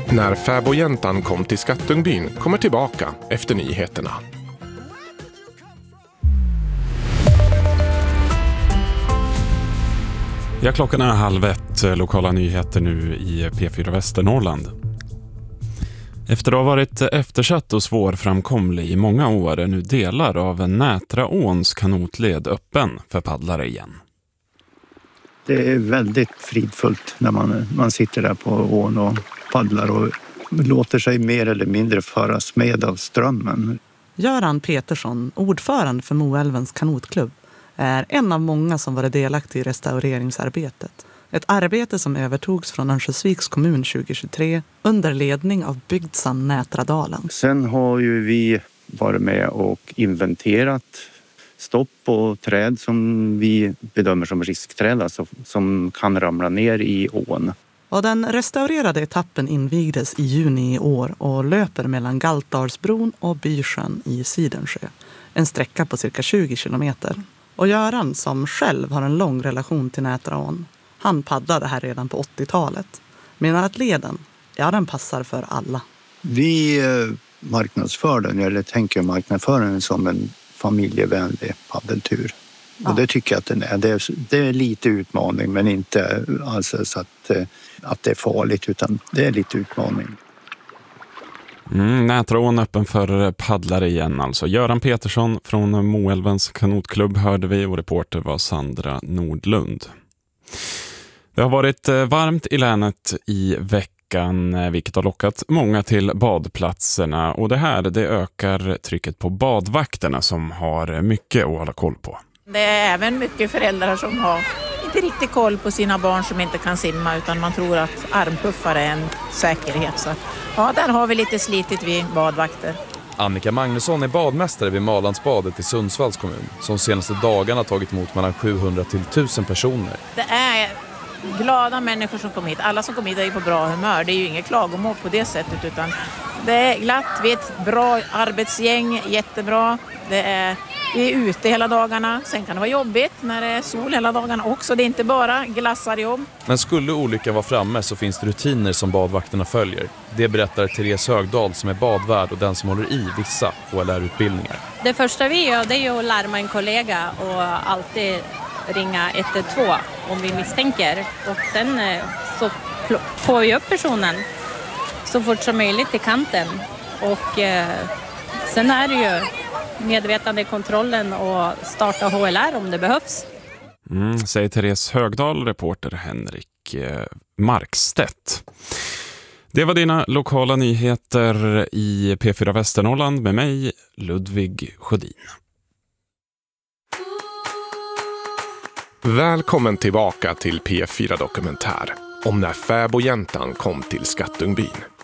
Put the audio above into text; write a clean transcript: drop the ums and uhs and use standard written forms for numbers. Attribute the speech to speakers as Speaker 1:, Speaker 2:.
Speaker 1: När fäbodjäntan kom till Skattungbyn kommer tillbaka efter nyheterna.
Speaker 2: Ja, klockan är 12:30, lokala nyheter nu i P4 Västernorrland. Efter att ha varit eftersatt och svårframkomlig i många år är nu delar av Nätraåns kanotled öppen för paddlare igen.
Speaker 3: Det är väldigt fridfullt när man sitter där på ån och paddlar och låter sig mer eller mindre föras med av strömmen.
Speaker 4: Göran Petersson, ordförande för Moälvens kanotklubb, är en av många som varit delaktig i restaureringsarbetet. Ett arbete som övertogs från Örnsköldsviks kommun 2023 under ledning av Bygdsam Nätradalen.
Speaker 3: Sen har ju vi varit med och inventerat stopp på träd som vi bedömer som riskträd, alltså som kan ramla ner i ån.
Speaker 4: Och den restaurerade etappen invigdes i juni i år och löper mellan Galtdalsbron och Bysjön i Sidensjö. En sträcka på cirka 20 kilometer. Och Göran, som själv har en lång relation till Nätraån, han paddlade här redan på 80-talet. Menar att leden, ja, den passar för alla.
Speaker 3: Vi marknadsför den, eller tänker marknadsföra den som en familjevänlig paddeltur. Ja. Och det tycker jag att den är. Det är lite utmaning, men inte alltså så att det är farligt, utan det är lite utmaning.
Speaker 2: Nätraån öppen för paddlare igen alltså. Göran Petersson från Moälvens kanotklubb hörde vi och reporter var Sandra Nordlund. Det har varit varmt i länet i veckan, vilket har lockat många till badplatserna. Och det ökar trycket på badvakterna som har mycket att hålla koll på.
Speaker 5: Det är även mycket föräldrar som har inte riktigt koll på sina barn som inte kan simma, utan man tror att armpuffar är en säkerhet. Så ja, där har vi lite slitit vid badvakter.
Speaker 6: Annika Magnusson är badmästare vid Malandsbadet i Sundsvalls kommun, som senaste dagarna tagit emot mellan 700 till 1000 personer.
Speaker 5: Det är glada människor som kommer hit. Alla som kommer hit är på bra humör. Det är ju inget klagomål på det sättet, utan det är glatt. Vi är ett bra arbetsgäng, jättebra. Vi är ute hela dagarna. Sen kan det vara jobbigt när det är sol hela dagarna också. Det är inte bara glassarjobb.
Speaker 6: Men skulle olyckan vara framme så finns det rutiner som badvakterna följer. Det berättar Therese Högdahl som är badvärd och den som håller i vissa HLR-utbildningar.
Speaker 7: Det första vi gör, det är ju att larma en kollega och alltid ringa 112 om vi misstänker. Och sen så får vi upp personen så fort som möjligt till kanten. Och sen är det ju medvetande kontrollen och starta HLR om det behövs.
Speaker 2: Säger Therese Högdahl, reporter Henrik Markstedt. Det var dina lokala nyheter i P4 Västernorrland med mig, Ludvig Sjödin.
Speaker 1: Välkommen tillbaka till P4 Dokumentär om när fäbodjäntan kom till Skattungbyn.